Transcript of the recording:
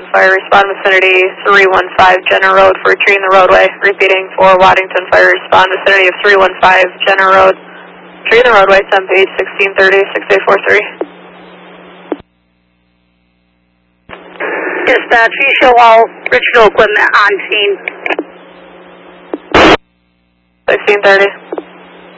Fire, respond vicinity 315 Jenner Road for a tree in the roadway. Repeating for Waddington Fire, respond vicinity of 315 Jenner Road. Tree in the roadway, temp 1630, 6843. Dispatch, you show all original equipment on scene. 1630.